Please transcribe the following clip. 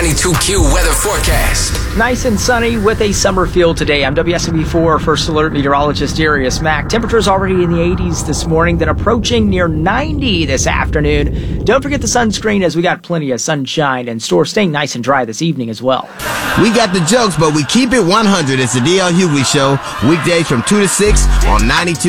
92Q weather forecast. Nice and sunny with a summer feel today. I'm WSMV4 First Alert Meteorologist Darius Mack. Temperatures already in the 80s this morning, then approaching near 90 this afternoon. Don't forget the sunscreen as we got plenty of sunshine in store, staying nice and dry this evening as well. We got the jokes, but we keep it 100. It's the DL Hughley Show, weekdays from 2 to 6 on 92.